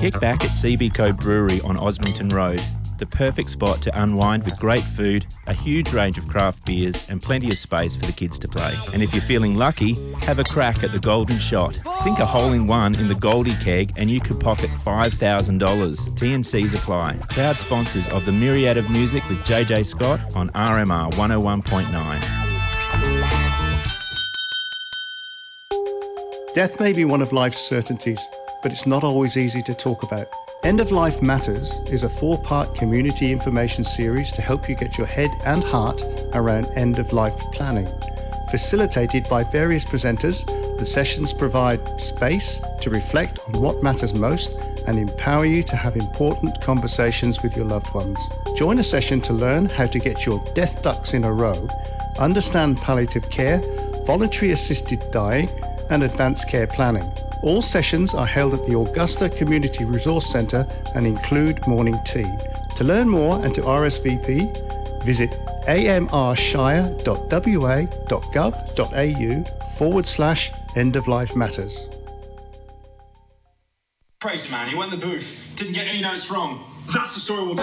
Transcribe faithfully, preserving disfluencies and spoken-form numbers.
Kick back at C B Co Brewery on Osmington Road. The perfect spot to unwind with great food, a huge range of craft beers and plenty of space for the kids to play. And if you're feeling lucky, have a crack at the Golden Shot. Sink a hole in one in the Goldie Keg and you could pocket five thousand dollars. T and Cs apply. Proud sponsors of the Myriad of Music with J J Scott on R M R one oh one point nine. Death may be one of life's certainties, but it's not always easy to talk about. End of Life Matters is a four-part community information series to help you get your head and heart around end-of-life planning. Facilitated by various presenters, the sessions provide space to reflect on what matters most and empower you to have important conversations with your loved ones. Join a session to learn how to get your death ducks in a row, understand palliative care, voluntary assisted dying, and advanced care planning. All sessions are held at the Augusta Community Resource Centre and include morning tea. To learn more and to R S V P, visit amrshire.wa.gov.au forward slash end of life matters. Crazy man, he went in the booth, didn't get any notes wrong. That's the story we'll tell.